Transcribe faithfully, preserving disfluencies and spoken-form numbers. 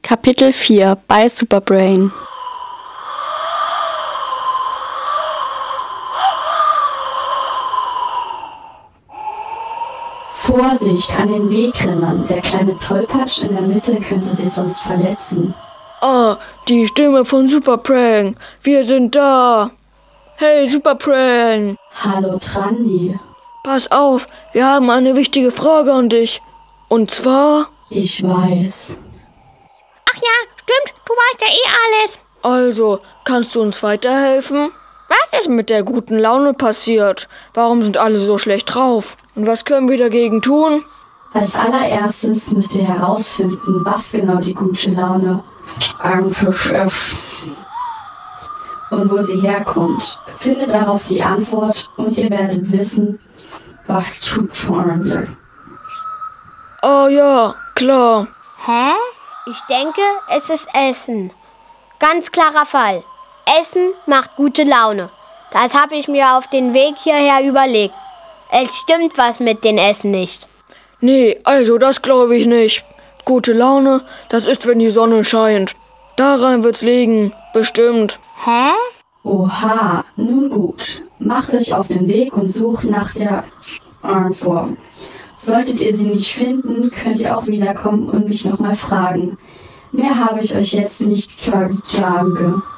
Kapitel vier bei Superbrain. Vorsicht an den Wegrennern. Der kleine Tollpatsch in der Mitte könnte sich sonst verletzen. Ah, die Stimme von Superprank. Wir sind da. Hey, Superprank. Hallo, Trandi. Pass auf, wir haben eine wichtige Frage an dich. Und zwar... Ich weiß. Ach ja, stimmt, du weißt ja eh alles. Also, kannst du uns weiterhelfen? Was ist mit der guten Laune passiert? Warum sind alle so schlecht drauf? Und was können wir dagegen tun? Als allererstes müsst ihr herausfinden, was genau die gute Laune ist und wo sie herkommt. Findet darauf die Antwort und ihr werdet wissen, was zu tun ist. Ah ja, klar. Hä? Ich denke, es ist Essen. Ganz klarer Fall. Essen macht gute Laune. Das habe ich mir auf den Weg hierher überlegt. Es stimmt was mit dem Essen nicht. Nee, also das glaube ich nicht. Gute Laune, das ist, wenn die Sonne scheint. Daran wird's liegen, bestimmt. Hä? Oha, nun gut. Macht euch auf den Weg und sucht nach der Antwort. Solltet ihr sie nicht finden, könnt ihr auch wiederkommen und mich nochmal fragen. Mehr habe ich euch jetzt nicht zu sagen.